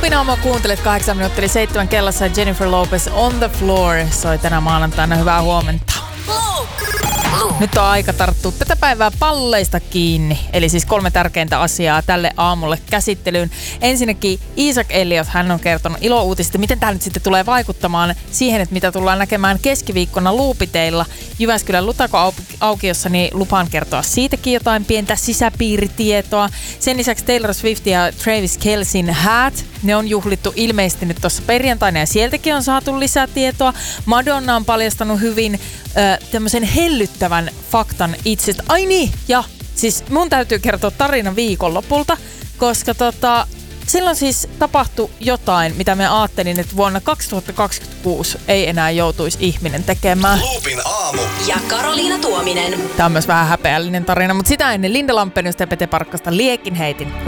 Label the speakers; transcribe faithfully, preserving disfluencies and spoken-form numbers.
Speaker 1: Loopin aamu kuuntelet kahdeksan minuuttia eli seitsemän kellossa. Jennifer Lopez On the Floor soi tänä maanantaina. Hyvää huomenta. Nyt on aika tarttua tätä päivää palleista kiinni. Eli siis kolme tärkeintä asiaa tälle aamulle käsittelyyn. Ensinnäkin Isaac Elliot, hän on kertonut ilouutista, miten tämä nyt sitten tulee vaikuttamaan siihen, että mitä tullaan näkemään keskiviikkona Luupiteilla Jyväskylän Lutako-aukiossa, niin lupaan kertoa siitäkin jotain pientä sisäpiiritietoa. Sen lisäksi Taylor Swift ja Travis Kelceyn häät, ne on juhlittu ilmeisesti nyt tuossa perjantaina ja sieltäkin on saatu lisätietoa. Madonna on paljastanut hyvin ö, tämmöisen hellyttävän faktan itsestä. Ai niin, ja siis mun täytyy kertoa tarina viikonlopulta, koska tota, silloin siis tapahtui jotain, mitä mä ajattelin, että vuonna kaksituhattakaksikymmentäkuusi ei enää joutuisi ihminen tekemään.
Speaker 2: Loopin aamu.
Speaker 3: Ja Karoliina Tuominen.
Speaker 1: Tämä on myös vähän häpeällinen tarina, mutta sitä ennen Linda Lampeniusta ja Pete Parkkasta Liekin heitin.